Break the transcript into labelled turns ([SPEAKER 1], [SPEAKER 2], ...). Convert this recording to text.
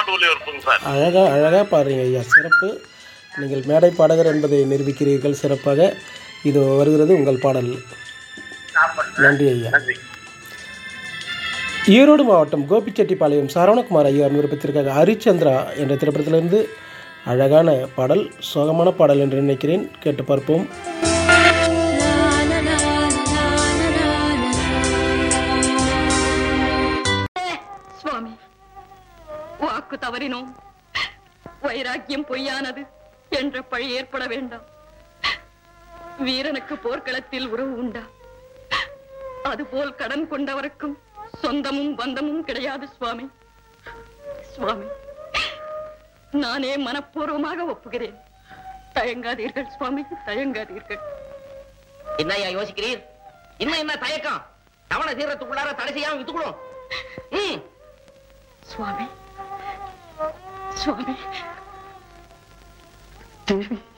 [SPEAKER 1] பாட்டு ஒலிபரப்புங்க சார்.
[SPEAKER 2] அழகாக பாடுறீங்க ஐயா, சிறப்பு. நீங்கள் மேடை பாடகர் என்பதை நிரூபிக்கிறீர்கள் சிறப்பாக. இது வருகிறது உங்கள் பாடல். நன்றி ஐயா. ஈரோடு மாவட்டம் கோபிச்செட்டிப்பாளையம் சரவணகுமார் ஐயா விருப்பத்திற்காக ஹரிச்சந்திரா என்ற திரைப்படத்திலிருந்து அழகான பாடல், சோகமான பாடல் என்று நினைக்கிறேன். கேட்டு பார்ப்போம்.
[SPEAKER 3] சுவாமி, வாக்கு தவறினோம், வைராக்கியம் பொய்யானது என்ற பழி ஏற்பட வேண்டாம். வீரனுக்கு போர்க்களத்தில் உறவு உண்டா? அதுபோல் கடன் கொண்டவருக்கும் சொந்தமும் பந்தமும் கிடையாது சுவாமி. சுவாமி, நானே மனப்பூர்வமாக ஒப்புகிறேன். தயங்காதீர்கள் சுவாமி, தயங்காதீர்கள்.
[SPEAKER 4] என்னையா யோசிக்கிறீர்? இன்னும் என்ன தயக்கம்? தவணை தீரத்துக்குள்ளார தடை செய்யாம வித்துக்கணும்.
[SPEAKER 3] சுவாமி, சுவாமி, தேவி